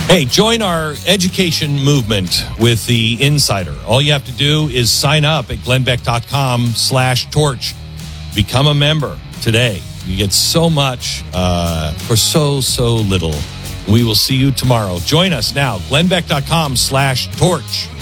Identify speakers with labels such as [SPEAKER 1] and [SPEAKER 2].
[SPEAKER 1] Hey, join our education movement with the Insider. All you have to do is sign up at glennbeck.com/torch. Become a member today. You get so much for so little. We will see you tomorrow. Join us now, glennbeck.com/torch.